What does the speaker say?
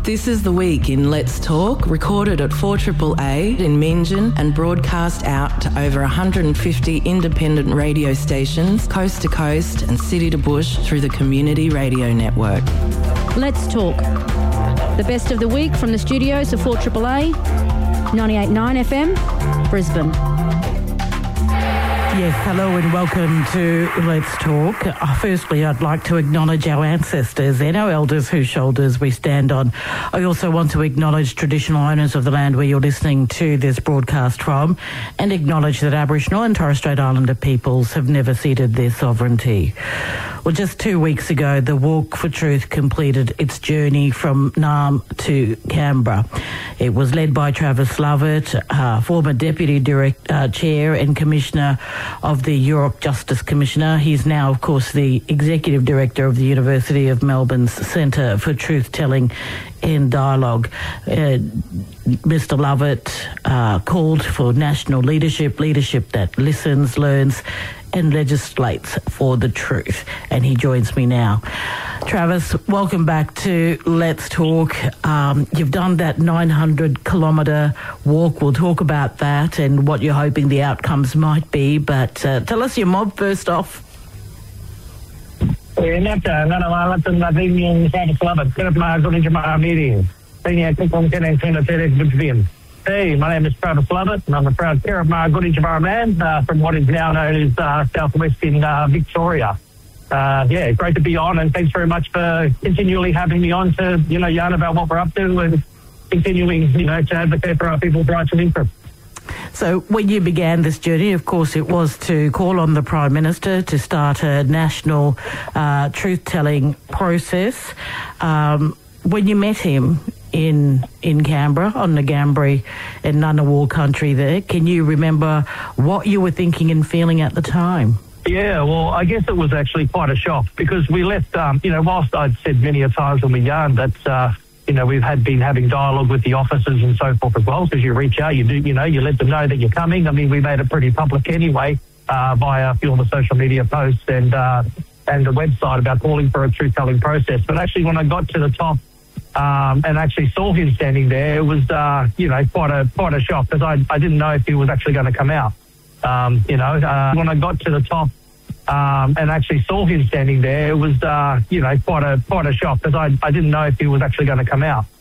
This is The Week in Let's Talk, recorded at 4AAA in Meanjin and broadcast out to over 150 independent radio stations, coast to coast and city to bush through the Community Radio Network. Let's Talk. The best of the week from the studios of 4AAA, 98.9 FM, Brisbane. Yes, hello and welcome to Let's Talk. Firstly, I'd like to acknowledge our ancestors and our elders whose shoulders we stand on. I also want to acknowledge traditional owners of the land where you're listening to this broadcast from and acknowledge that Aboriginal and Torres Strait Islander peoples have never ceded their sovereignty. Well, just 2 weeks ago, the Walk for Truth completed its journey from Naarm to Canberra. It was led by Travis Lovett, former Deputy Chair and Commissioner of the York Justice Commissioner. He's now, of course, the Executive Director of the University of Melbourne's Centre for Truth-Telling and Dialogue. Mr. Lovett called for national leadership that listens, learns and legislates for the truth. And he joins me now. Travis, welcome back to Let's Talk. You've done that 900-kilometre walk. We'll talk about that and what you're hoping the outcomes might be. But tell us your mob first off. Hey, my name is Travis Lovett, and I'm a proud Kirrabah Goodingabara man from what is now known as southwest in Victoria. Great to be on, and thanks very much for continually having me on to, yarn about what we're up to and continuing, to advocate for our people's rights and interests. So when you began this journey, of course, it was to call on the Prime Minister to start a national truth-telling process. When you met him in Canberra, on the Ngambri and Ngunnawal country there, can you remember what you were thinking and feeling at the time? Yeah, well, I guess it was actually quite a shock because we left, whilst I'd said many a times when we yarned that, we've been having dialogue with the officers and so forth as well. So as you reach out, you let them know that you're coming. I mean, we made it pretty public anyway via a few of the social media posts and the website about calling for a truth-telling process. But actually, when I got to the top and actually saw him standing there, it was, quite a shock because I didn't know if he was actually going to come out. When I got to the top and actually saw him standing there, it was, quite a shock because I didn't know if he was actually going to come out.